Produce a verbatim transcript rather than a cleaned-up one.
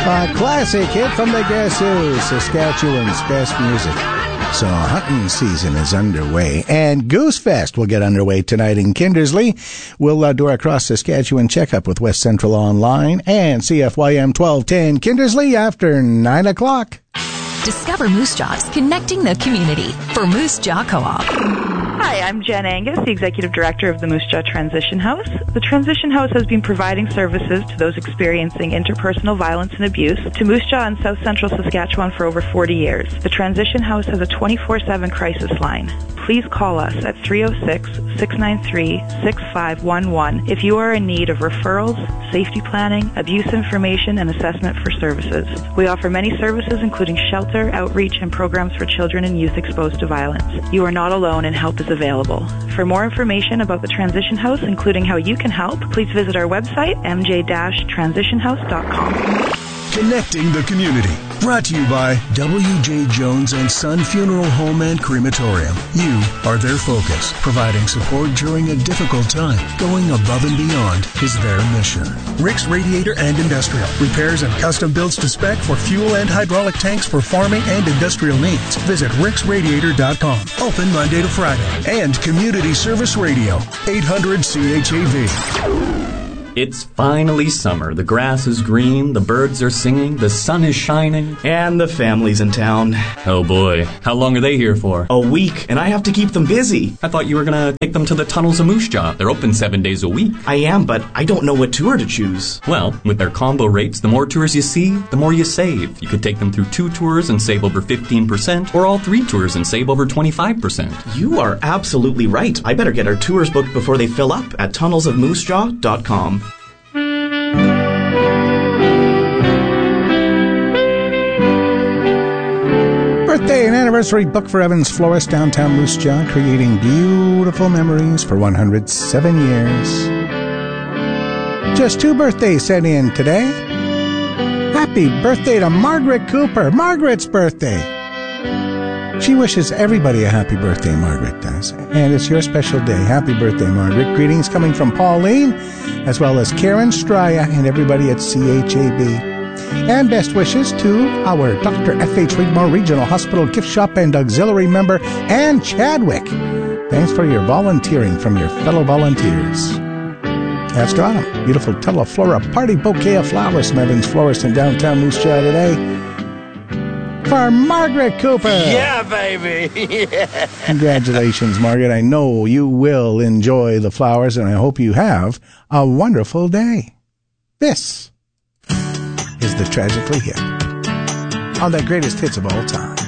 A classic hit from the Guess Who, Saskatchewan's best music. So hunting season is underway, and Goose Fest will get underway tonight in Kindersley. We'll uh, do our Cross Saskatchewan checkup with West Central Online and C F Y M twelve ten Kindersley after nine o'clock. Discover Moose Jaw's connecting the community for Moose Jaw Co-op. Hi, I'm Jen Angus, the Executive Director of the Moose Jaw Transition House. The Transition House has been providing services to those experiencing interpersonal violence and abuse to Moose Jaw and South Central Saskatchewan for over forty years. The Transition House has a twenty-four seven crisis line. Please call us at three oh six, six nine three, six five one one if you are in need of referrals, safety planning, abuse information, and assessment for services. We offer many services including shelter, outreach, and programs for children and youth exposed to violence. You are not alone and help is available. For more information about the Transition House, including how you can help, please visit our website, m j dash transition house dot com. Connecting the community. Brought to you by W J Jones and Son Funeral Home and Crematorium. You are their focus. Providing support during a difficult time. Going above and beyond is their mission. Rick's Radiator and Industrial. Repairs and custom builds to spec for fuel and hydraulic tanks for farming and industrial needs. Visit ricks radiator dot com. Open Monday to Friday. And Community Service Radio. eight hundred C H A V. It's finally summer. The grass is green, the birds are singing, the sun is shining. And the family's in town. Oh boy. How long are they here for? A week, and I have to keep them busy. I thought you were gonna take them to the tunnels of Moose Jaw. They're open seven days a week. I am, but I don't know what tour to choose. Well, with their combo rates, the more tours you see, the more you save. You could take them through two tours and save over fifteen percent, or all three tours and save over twenty-five percent. You are absolutely right. I better get our tours booked before they fill up at tunnels of moose jaw dot com. Birthday and anniversary book for Evans Florist, downtown Moose Jaw, creating beautiful memories for one hundred seven years. Just two birthdays sent in today. Happy birthday to Margaret Cooper. Margaret's birthday. She wishes everybody a happy birthday, Margaret does. And it's your special day. Happy birthday, Margaret. Greetings coming from Pauline, as well as Karen Straya and everybody at C H A B. And best wishes to our Doctor F H Wigmore Regional Hospital gift shop and auxiliary member, Ann Chadwick. Thanks for your volunteering from your fellow volunteers. That's got them. Beautiful Teleflora party bouquet of flowers from Evans Florist in downtown Moose Jaw today. For Margaret Cooper. Yeah, baby. Yeah. Congratulations, Margaret. I know you will enjoy the flowers, and I hope you have a wonderful day. This is the Tragically Hip on the greatest hits of all time.